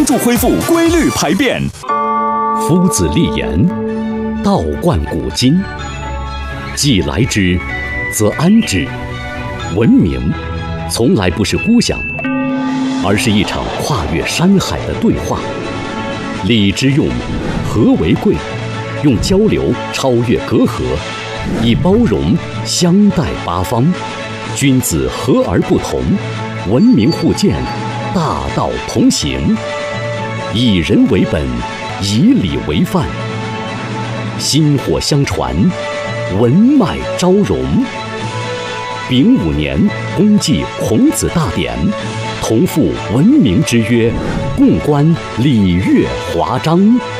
帮助恢复规律排便。 夫子立言，道贯古今，既来之，则安之。文明从来不是孤想，而是一场跨越山海的对话。礼之用，和为贵，用交流超越隔阂，以包容相待八方。君子和而不同，文明互鉴，大道同行。以人为本，以礼为范，薪火相传，文脉昭融。丙午年，公祭孔子大典，同赴文明之约，共观礼乐华章。